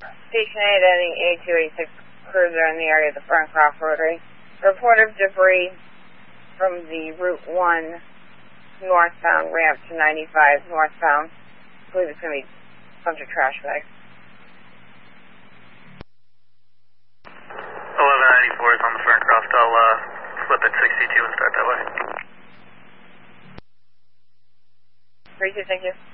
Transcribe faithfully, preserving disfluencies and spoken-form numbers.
Station eight, heading A two eighty-six cruiser in the area of the Ferncroft Rotary. Report of debris from the Route one northbound ramp to ninety-five northbound. I believe it's going to be a bunch of trash bags. eleven ninety-four is on the Ferncroft. I'll uh, flip at sixty-two and start that way. three two, thank you.